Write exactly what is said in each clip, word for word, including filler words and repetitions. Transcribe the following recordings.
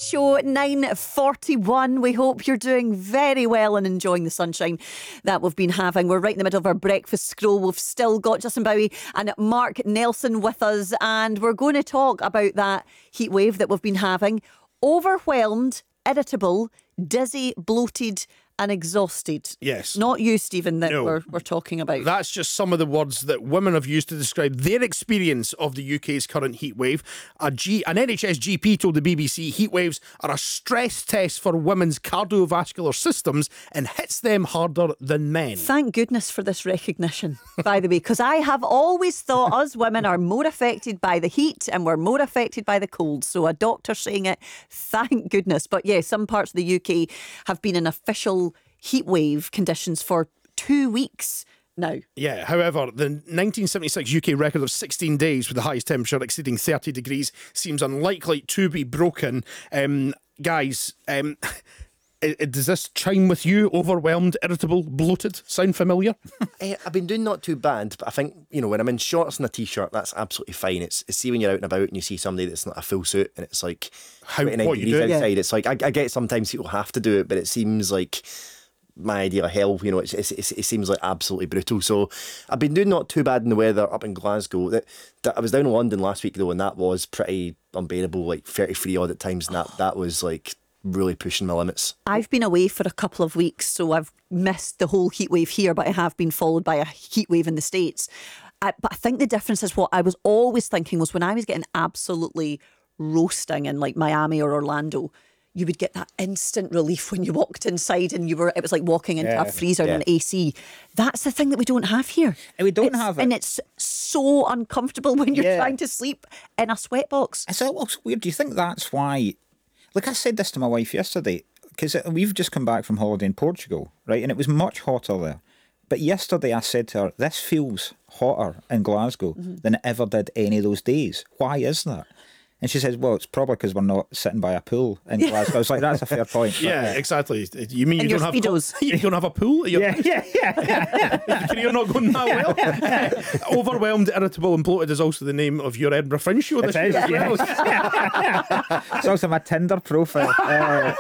Show, nine forty-one. We hope you're doing very well and enjoying the sunshine that we've been having. We're right in the middle of our breakfast scroll. We've still got Justin Bowie and Mark Nelson with us, and we're going to talk about that heat wave that we've been having. Overwhelmed, irritable, dizzy, bloated and exhausted. Yes. Not you, Stephen, that No. we're, we're talking about. That's just some of the words that women have used to describe their experience of the U K's current heat wave. A G, an N H S G P told the B B C heat waves are a stress test for women's cardiovascular systems and hits them harder than men. Thank goodness for this recognition, by the way, because I have always thought us women are more affected by the heat and we're more affected by the cold. So a doctor saying it, thank goodness. But yeah, some parts of the U K have been in official heat wave conditions for two weeks now. Yeah, however, the nineteen seventy-six U K record of sixteen days with the highest temperature exceeding thirty degrees seems unlikely to be broken. Um, guys, um, does this chime with you? Overwhelmed, irritable, bloated? Sound familiar? uh, I've been doing not too bad, but I think, you know, when I'm in shorts and a t-shirt, that's absolutely fine. It's, it's see when you're out and about and you see somebody that's not a full suit and it's like How, twenty-nine what you degrees do? outside. Yeah. It's like, I, I get sometimes people have to do it, but it seems like my idea of hell, you know, it's, it's, it's, it seems like absolutely brutal. So I've been doing not too bad in the weather up in Glasgow. That, that I was down in London last week though, and that was pretty unbearable, like thirty-three odd at times, and that, that was like really pushing my limits. I've been away for a couple of weeks, so I've missed the whole heat wave here, but I have been followed by a heat wave in the States. I, but I think the difference is what I was always thinking was when I was getting absolutely roasting in like Miami or Orlando, you would get that instant relief when you walked inside and you were, it was like walking into Yeah. a freezer Yeah. and an A C. That's the thing that we don't have here. And we don't It's- have it. And it's so uncomfortable when you're Yeah. trying to sleep in a sweatbox. It's also weird. Do you think that's why? Like I said this to my wife yesterday, because we've just come back from holiday in Portugal, right? And it was much hotter there. But yesterday I said to her, this feels hotter in Glasgow Mm-hmm. than it ever did any of those days. Why is that? And she says, well, it's probably because we're not sitting by a pool in Glasgow. I was like, that's a fair point. But, Yeah, exactly. You mean And you your don't have Speedos. you don't have a pool? At your yeah, yeah, yeah, yeah. You're not going that well. Overwhelmed, irritable, and bloated is also the name of your Edinburgh Fringe show this It year. is, as well. yes. It's also my Tinder profile. Uh,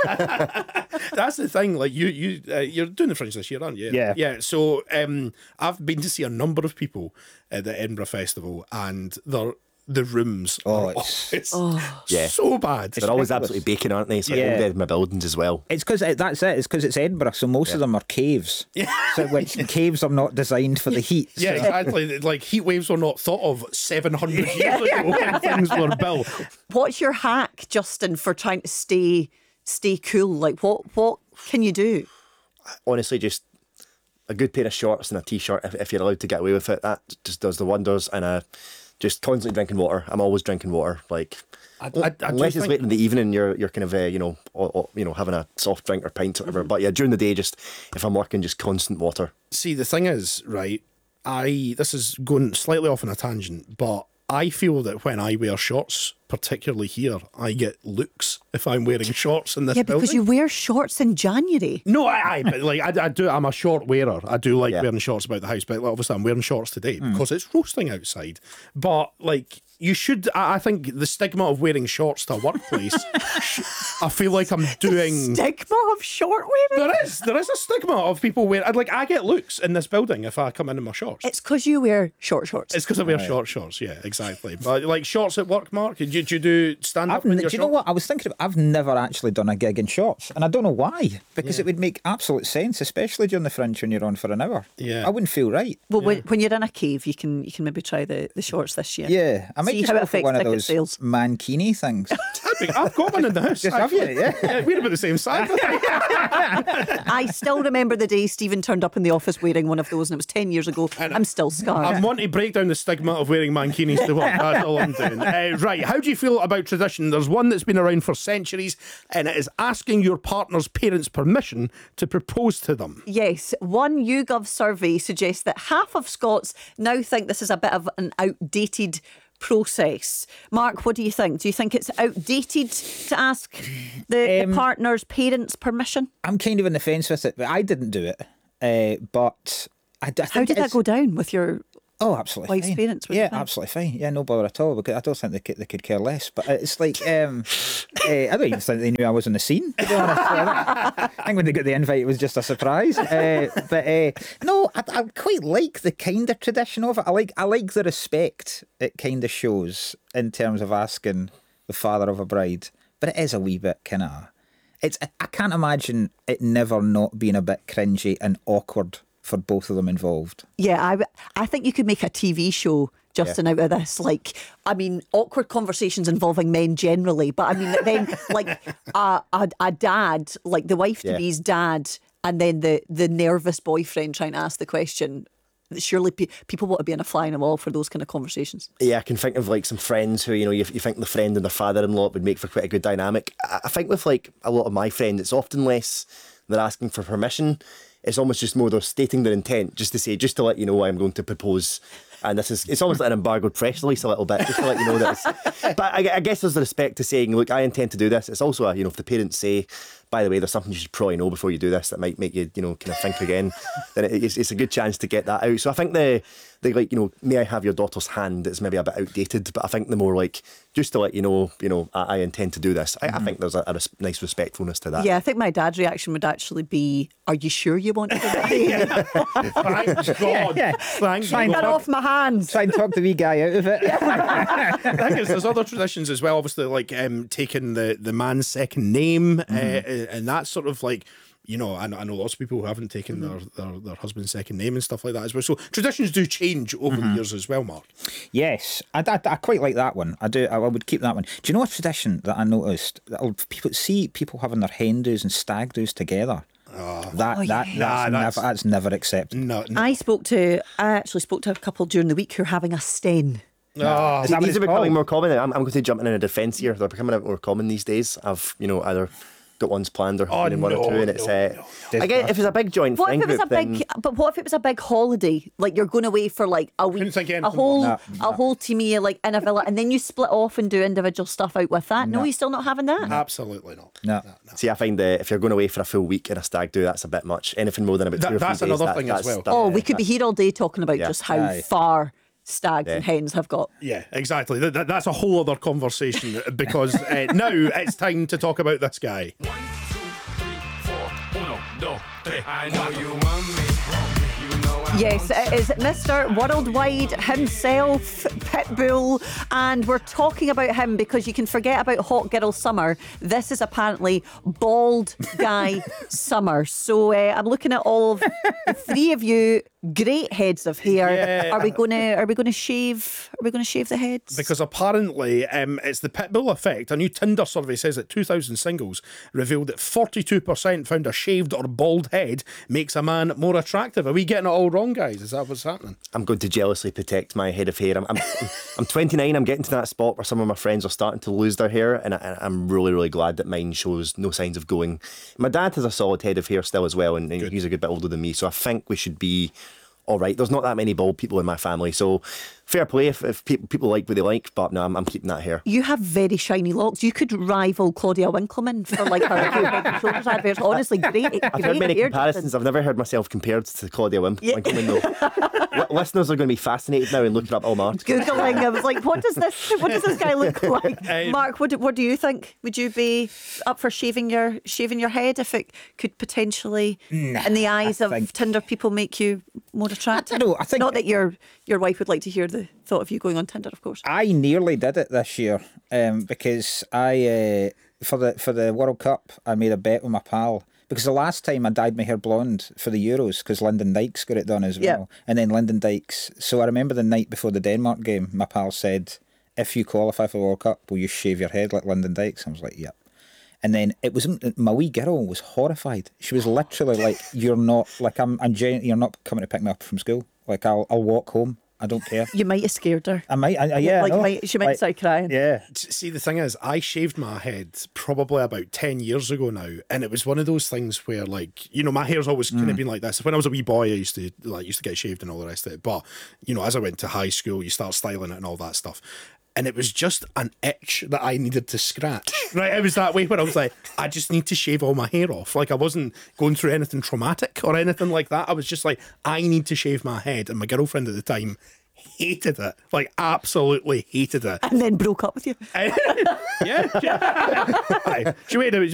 That's the thing. Like you, you, uh, you're doing the Fringe this year, aren't you? Yeah. Yeah. So um, I've been to see a number of people at the Edinburgh Festival, and they're. The rooms, Oh, are, it's- it's Yeah. so bad. They're always ridiculous. absolutely baking, aren't they? It's like Yeah. old Edinburgh buildings as well. It's because it, that's it. It's because it's Edinburgh, so most of them are caves. So which caves are not designed for the heat. Yeah, so- exactly. Like heat waves were not thought of seven hundred years ago when things were built. What's your hack, Justin, for trying to stay stay cool? Like what what can you do? Honestly, just a good pair of shorts and a t-shirt, if, if you're allowed to get away with it, that just does the wonders. And uh, just constantly drinking water. I'm always drinking water. Like I, I, I do unless it's think- late in the evening, you're you're kind of uh, you know or, or, you know having a soft drink or pint or whatever. But yeah, during the day, just if I'm working, just constant water. See, the thing is, right, I this is going slightly off on a tangent, but I feel that when I wear shorts, particularly here, I get looks if I'm wearing shorts in this Yeah, because building. you wear shorts in January. No, I, I but like I, I do. I'm a short wearer. I do like Yeah. wearing shorts about the house, but like, obviously I'm wearing shorts today because it's roasting outside. But like, you should. I, I think the stigma of wearing shorts to a workplace. sh- I feel like I'm doing. Stigma of short wearing? There is, there is a stigma of people wear. I'd like, I get looks in this building if I come in in my shorts. It's because you wear short shorts. It's because I wear short shorts. Yeah, exactly. But like shorts at work, Mark. Do you, do you do stand up? I've, in do your you know shorts? what? I was thinking, of, I've never actually done a gig in shorts, and I don't know why. Because it would make absolute sense, especially during the Fringe when you're on for an hour. Yeah. I wouldn't feel right. well, when, when you're in a cave, you can you can maybe try the, the shorts this year. Yeah, I might See just how it go for affects one of ticket those sales. mankini things. I've got one in the house. Just have you? actually. Yeah. Yeah, we're about the same size. I still remember the day Stephen turned up in the office wearing one of those, and it was ten years ago. I'm still scarred. I want to break down the stigma of wearing mankinis to work. That's all I'm doing. Uh, right, how do you feel about tradition? There's one that's been around for centuries, and it is asking your partner's parents' permission to propose to them. Yes, one YouGov survey suggests that half of Scots now think this is a bit of an outdated process. Mark, what do you think? Do you think it's outdated to ask the, Um, the partner's parents' permission? I'm kind of on the fence with it, but I didn't do it. Uh, but I, d- I How think did it that is- go down with your Oh, absolutely Wife's fine. parents, what do you yeah, think? absolutely fine. Yeah, no bother at all. Because I don't think they could, they could care less. But it's like, um, uh, I don't even think they knew I was on the scene, to be honest. I think when they got the invite, it was just a surprise. Uh, but uh, no, I, I quite like the kind of tradition of it. I like, I like the respect it kind of shows in terms of asking the father of a bride. But it is a wee bit kind of. It's. I can't imagine it never not being a bit cringy and awkward for both of them involved. Yeah, I, I think you could make a T V show just Yeah. out of this. Like, I mean, awkward conversations involving men generally, but I mean, then like a, a, a dad, like the wife to be's dad, and then the, the nervous boyfriend trying to ask the question. Surely pe- people want to be in a fly in the wall for those kind of conversations. Yeah, I can think of like some friends who, you know, you, you think the friend and their father-in-law would make for quite a good dynamic. I, I think with like a lot of my friends, it's often less they're asking for permission. It's almost just more they're stating their intent, just to say, just to let you know I'm going to propose. And this is, it's almost like an embargoed press release a little bit, just to let you know that it's, but I, I guess there's the respect to saying, look, I intend to do this. It's also, a, you know, if the parents say, by the way, there's something you should probably know before you do this that might make you, you know, kind of think again, then it, it's, it's a good chance to get that out. So I think the, the like, you know, may I have your daughter's hand is maybe a bit outdated, but I think the more like, just to let you know, you know, I, I intend to do this. I, I think there's a, a res- nice respectfulness to that. Yeah, I think my dad's reaction would actually be, "Are you sure you want to do that?" Thank God. yeah. Thank Fine. Get God. off my hands. Try and talk the wee guy out of it. The thing is, there's other traditions as well. Obviously, like um, taking the, the man's second name, uh, and that's sort of like, you know, I, know- I know lots of people who haven't taken their, their their husband's second name and stuff like that as well. So traditions do change over the years as well, Mark. Yes, I, I, I quite like that one. I do. I, I would keep that one. Do you know a tradition that I noticed? That I'll- people see people having their hen do's and stag do's together. that Oh, that yeah. that's, Nah, that's- never that's never accepted. No, no. I spoke to, I actually spoke to a couple during the week who are having a sten. Oh, Is that what These it's are becoming called? more common. I'm, I'm going to jump in a defence here. They're becoming a bit more common these days. I've, you know, either got ones planned or Oh, been in one no, or two, and it's. no, uh, no, I guess if it's a big joint What friend if it was group, a big, then but what if it was a big holiday? Like you're going away for like a week, Couldn't think of a anything whole, more. No, a whole team of you like in a villa, and then you split off and do individual stuff out with that. No, No. you're still not having that. absolutely not. No. see, I find uh, if you're going away for a full week in a stag do, that's a bit much. Anything more than about That- two or three that's days, another that- thing as that's- well. that- Oh, we could be here all day talking about Yeah. just how Aye. far stags and Yeah. hens have got. Yeah, exactly. That, that- that's a whole other conversation because uh, now it's time to talk about this guy. I know you want me. You know I Yes, it is Mister Worldwide himself, Pitbull, and we're talking about him because you can forget about Hot Girl Summer. This is apparently Bald Guy Summer. So uh, I'm looking at all of the three of you, great heads of hair. Yeah. Are we going to? Are we going to shave? Are we going to shave the heads? Because apparently um, it's the Pitbull effect. A new Tinder survey says that two thousand singles revealed that forty-two percent found a shaved or bald head makes a man more attractive. Are we getting it all wrong, guys? Is that what's happening? I'm going to jealously protect my head of hair. I'm, I'm, I'm twenty-nine. I'm getting to that spot where some of my friends are starting to lose their hair, and I, I'm really, really glad that mine shows no signs of going. My dad has a solid head of hair still as well, and he's a good bit older than me, so I think we should be all right. There's not that many bald people in my family, so fair play if, if people, people like what they like, but no, I'm, I'm keeping that hair. You have very shiny locks. You could rival Claudia Winkleman for like her Head and Shoulders adverts. Honestly, great. I've great heard many hair, comparisons. Justin. I've never heard myself compared to Claudia Wim- Winkleman, though. Li- Listeners are going to be fascinated now and looking up all my articles. Googling, I was like, what does this what does this guy look like? Um, Mark, what do, what do you think? Would you be up for shaving your shaving your head if it could potentially, in the eyes of think- Tinder people, make you more attractive? I don't know, I think- Not that your your wife would like to hear the thought of you going on Tinder, of course. I nearly did it this year um, because I uh, for the for the World Cup I made a bet with my pal because the last time I dyed my hair blonde for the Euros because Lyndon Dykes got it done as Yeah. well, and then Lyndon Dykes. So I remember the night before the Denmark game, my pal said, "If you qualify for the World Cup, will you shave your head like Lyndon Dykes?" I was like, "Yep." And then it was my wee girl was horrified. She was literally like, "You're not like I'm. I'm gen- you're not coming to pick me up from school. Like I'll I'll walk home. I don't care." You might have scared her. I might. I, I, yeah, I like know. might, she might Like, start crying. Yeah. See, the thing is, I shaved my head probably about ten years ago now, and it was one of those things where, like, you know, my hair's always kind of been like this. When I was a wee boy, I used to like used to get shaved and all the rest of it. But you know, as I went to high school, you start styling it and all that stuff. And it was just an itch that I needed to scratch. Right, it was that way where I was like, I just need to shave all my hair off. Like I wasn't going through anything traumatic or anything like that. I was just like, I need to shave my head. And my girlfriend at the time hated it. Like, absolutely hated it. And then broke up with you. yeah. yeah. Aye. She waited,